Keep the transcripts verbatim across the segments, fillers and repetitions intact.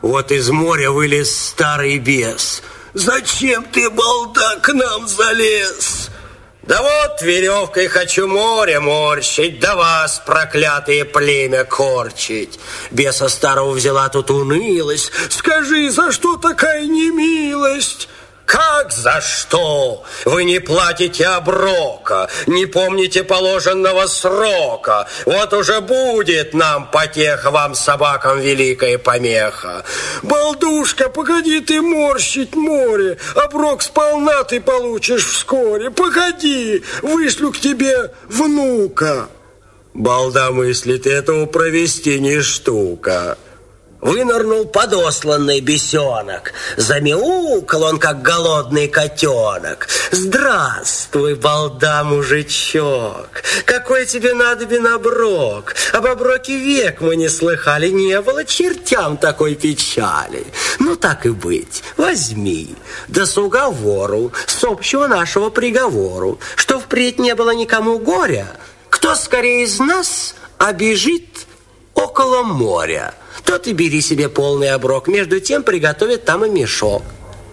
Вот из моря вылез старый бес. Зачем ты, балда, к нам залез? Да вот веревкой хочу море морщить, да вас, проклятые племя, корчить. Беса старого взяла тут унылость. Скажи, за что такая немилость? Как за что? Вы не платите оброка, не помните положенного срока. Вот уже будет нам потеха, вам, собакам, великая помеха. Балдушка, погоди ты морщить море, оброк сполна ты получишь вскоре. Погоди, вышлю к тебе внука. Балда мыслит, этого провести не штука. Вынырнул подосланный бесенок. Замяукал он, как голодный котенок. Здравствуй, балда, мужичок. Какой тебе надобен оброк? Об оброке век мы не слыхали. Не было чертям такой печали. Ну, так и быть, возьми. Да с уговору, с общего нашего приговору, что впредь не было никому горя. Кто скорее из нас обежит около моря, тот и бери себе полный оброк. Между тем приготовят там и мешок.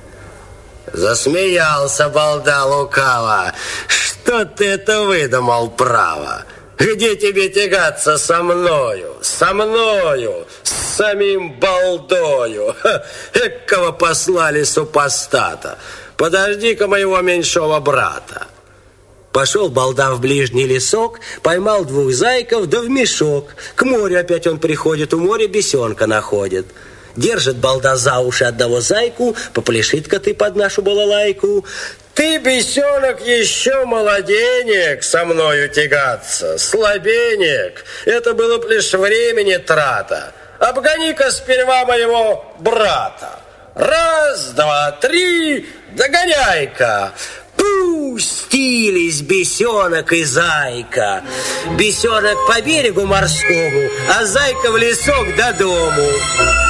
Засмеялся балда лукаво. Что ты это выдумал, право? Где тебе тягаться со мною? Со мною, с самим балдою. Ха, экого послали супостата. Подожди-ка моего меньшого брата. Пошел балда в ближний лесок, поймал двух зайков, да в мешок. К морю опять он приходит, у моря бесенка находит. Держит балда за уши одного зайку, попляшит-ка ты под нашу балалайку. Ты, бесенок, еще молоденек со мною тягаться, слабенек. Это было б лишь времени трата. Обгони-ка сперва моего брата. Раз, два, три, догоняй-ка. Пустились бесенок и зайка. Бесенок по берегу морскому, а зайка в лесок до дому.